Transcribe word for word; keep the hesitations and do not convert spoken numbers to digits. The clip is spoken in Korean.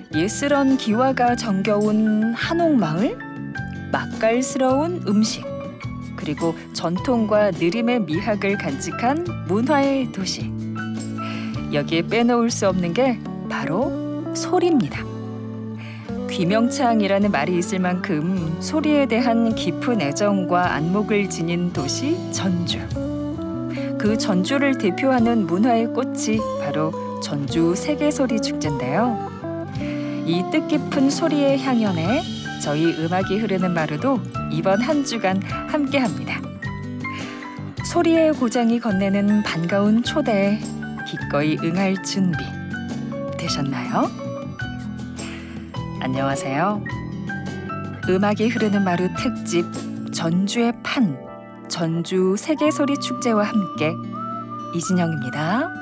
예스런 기와가 정겨운 한옥마을, 맛깔스러운 음식, 그리고 전통과 느림의 미학을 간직한 문화의 도시. 여기에 빼놓을 수 없는 게 바로 소리입니다. 귀명창이라는 말이 있을 만큼 소리에 대한 깊은 애정과 안목을 지닌 도시 전주. 그 전주를 대표하는 문화의 꽃이 바로 전주 세계소리 축제인데요. 이 뜻깊은 소리의 향연에 저희 음악이 흐르는 마루도 이번 한 주간 함께합니다. 소리의 고장이 건네는 반가운 초대에 기꺼이 응할 준비 되셨나요? 안녕하세요. 음악이 흐르는 마루 특집 전주의 판, 전주 세계소리 축제와 함께 이진영입니다.